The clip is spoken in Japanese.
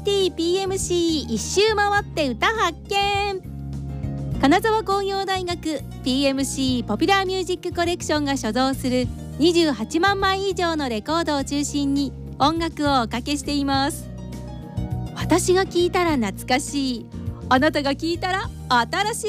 PMC 一周回って歌発見。金沢工業大学 PMC ポピュラーミュージックコレクションが所蔵する28万枚以上のレコードを中心に音楽をおかけしています。私が聴いたら懐かしい、あなたが聴いたら新しい